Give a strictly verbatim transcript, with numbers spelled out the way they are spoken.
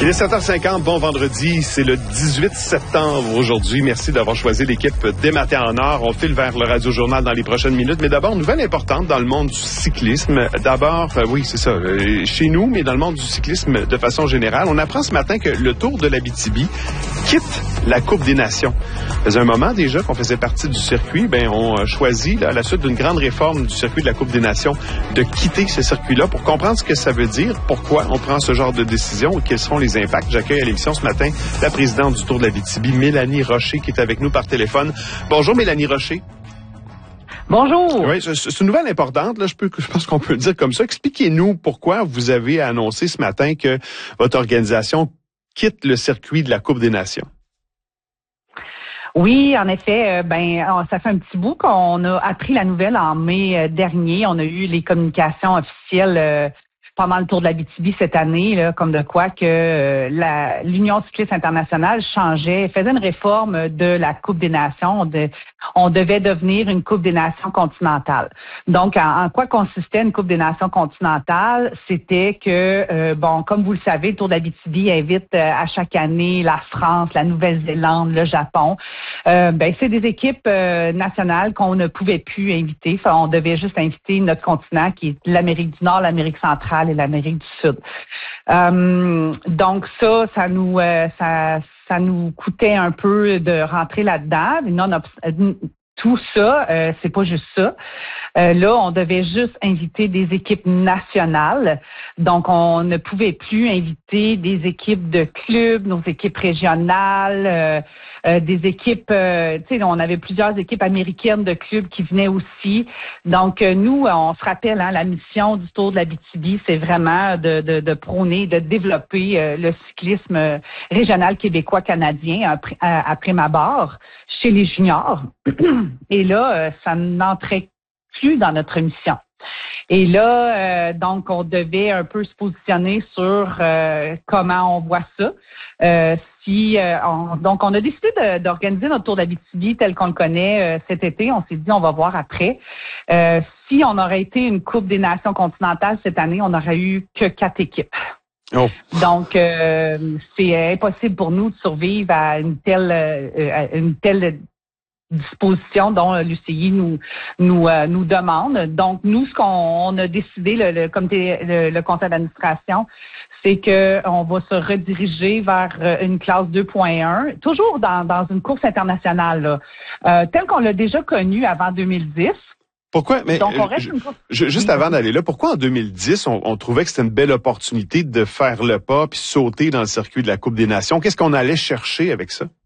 Il est sept heures cinquante, bon vendredi, c'est le dix-huit septembre aujourd'hui. Merci d'avoir choisi l'équipe des Matins en Or. On file vers le Radio-Journal dans les prochaines minutes. Mais d'abord, nouvelle importante dans le monde du cyclisme. D'abord, euh, oui, c'est ça, euh, chez nous, mais dans le monde du cyclisme de façon générale, on apprend ce matin que le Tour de l'Abitibi quitte la Coupe des Nations. Ça faisait un moment déjà qu'on faisait partie du circuit. Ben, on a choisi, là, à la suite d'une grande réforme du circuit de la Coupe des Nations, de quitter ce circuit-là pour comprendre ce que ça veut dire, pourquoi on prend ce genre de décision et quels seront les impacts. J'accueille à l'émission ce matin la présidente du Tour de l'Abitibi, Mélanie Rocher, qui est avec nous par téléphone. Bonjour, Mélanie Rocher. Bonjour. Oui, c'est une nouvelle importante, là, je, peux, je pense qu'on peut le dire comme ça. Expliquez-nous pourquoi vous avez annoncé ce matin que votre organisation quitte le circuit de la Coupe des Nations. Oui, en effet, euh, ben ça fait un petit bout qu'on a appris la nouvelle en mai euh, dernier. On a eu les communications officielles euh, pendant le Tour de l'Abitibi cette année, là, comme de quoi que euh, la, l'Union cycliste internationale changeait, faisait une réforme de la Coupe des Nations. On, de, on devait devenir une Coupe des Nations continentale. Donc, en, en quoi consistait une Coupe des Nations continentale? C'était que, euh, bon, comme vous le savez, le Tour de l'Abitibi invite euh, à chaque année la France, la Nouvelle-Zélande, le Japon. Euh, ben, c'est des équipes euh, nationales qu'on ne pouvait plus inviter. Enfin, on devait juste inviter notre continent, qui est l'Amérique du Nord, l'Amérique centrale et l'Amérique du Sud. Euh, donc ça, ça nous, euh, ça, ça nous coûtait un peu de rentrer là-dedans. Non, tout ça, euh, c'est pas juste ça. Euh, là, on devait juste inviter des équipes nationales. Donc, on ne pouvait plus inviter des équipes de clubs, nos équipes régionales, euh, euh, des équipes, euh, tu sais, on avait plusieurs équipes américaines de clubs qui venaient aussi. Donc, euh, nous, on se rappelle, hein, la mission du Tour de l'Abitibi, c'est vraiment de, de, de prôner, de développer euh, le cyclisme régional québécois-canadien après, après ma barre chez les juniors. Et là, euh, ça n'entrait plus dans notre mission. Et là, euh, donc, on devait un peu se positionner sur euh, comment on voit ça. Euh, si, euh, on, donc, on a décidé de, d'organiser notre Tour d'Abitibi tel qu'on le connaît euh, cet été. On s'est dit, on va voir après. Euh, si on aurait été une Coupe des Nations continentales cette année, on n'aurait eu que quatre équipes. Oh. Donc, euh, c'est impossible pour nous de survivre à une telle, euh, à une telle disposition dont l'U C I nous nous euh, nous demande. Donc nous, ce qu'on on a décidé, le, le comité, le, le conseil d'administration, c'est que on va se rediriger vers une classe deux point un, toujours dans dans une course internationale, là, euh, telle qu'on l'a déjà connue avant deux mille dix. Pourquoi? Mais Donc, on reste je, une course... je, juste avant d'aller là, pourquoi en deux mille dix on, on trouvait que c'était une belle opportunité de faire le pas puis sauter dans le circuit de la Coupe des Nations? Qu'est-ce qu'on allait chercher avec ça?